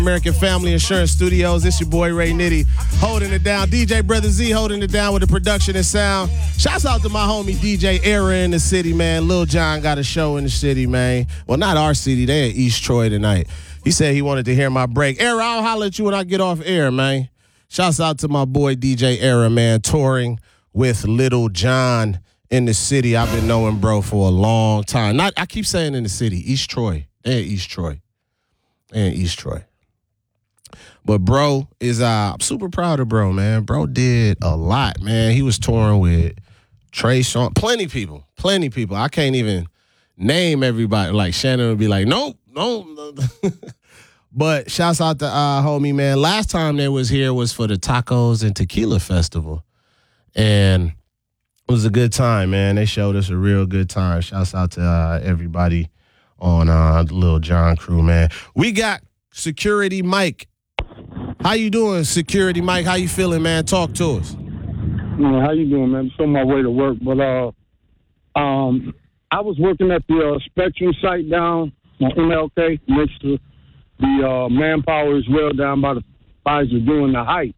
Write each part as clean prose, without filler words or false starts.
American Family Insurance Studios. It's your boy Ray Nitty holding it down. DJ Brother Z holding it down with the production and sound. Shouts out to my homie DJ Era in the city, man. Lil Jon got a show in the city, man. Well, not our city. They in East Troy tonight. He said he wanted to hear my break. Era, I'll holler at you when I get off air, man. Shouts out to my boy DJ Era, man, touring with Lil Jon in the city. I've been knowing bro for a long time. I keep saying in the city, East Troy. They in East Troy. But bro is, I'm super proud of bro, man. Bro did a lot, man. He was touring with Trey Songz, plenty people. I can't even name everybody. Like Shannon would be like, nope. But shouts out to homie, man. Last time they was here was for the Tacos and Tequila Festival. And it was a good time, man. They showed us a real good time. Shouts out to everybody on the Lil Jon crew, man. We got Security Mike. How you doing, Security Mike? How you feeling, man? Talk to us. Man, how you doing, man? Just on my way to work. But I was working at the Spectrum site down on MLK next to the Manpower as well down by the Pfizer during the height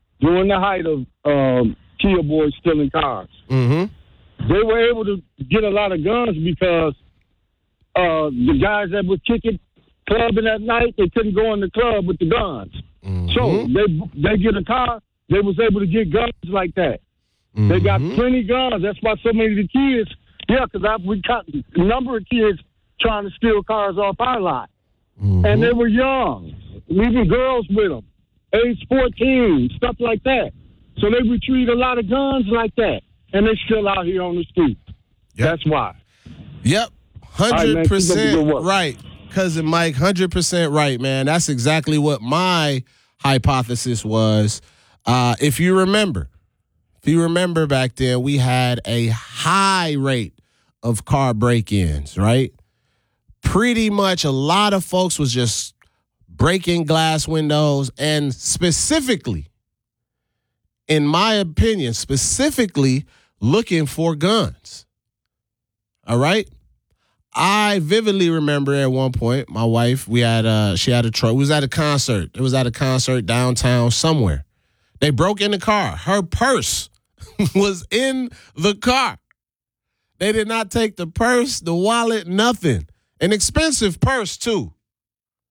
of Kia boys stealing cars. Mm-hmm. They were able to get a lot of guns because the guys that were kicking clubbing at night, they couldn't go in the club with the guns. Mm-hmm. So they get a car, they was able to get guns like that. Mm-hmm. They got plenty guns. That's why so many of the kids, we got a number of kids trying to steal cars off our lot. Mm-hmm. And they were young, leaving girls with them, age 14, stuff like that. So they retrieve a lot of guns like that, and they're still out here on the street. Yep. That's why. Yep, 100% right. Cousin Mike, 100% right, man. That's exactly what my hypothesis was. If you remember back then, we had a high rate of car break-ins, right? Pretty much a lot of folks was just breaking glass windows and specifically, in my opinion, looking for guns. All right? I vividly remember at one point, my wife, she had a truck. We was at a concert. It was at a concert downtown somewhere. They broke in the car. Her purse was in the car. They did not take the purse, the wallet, nothing. An expensive purse, too.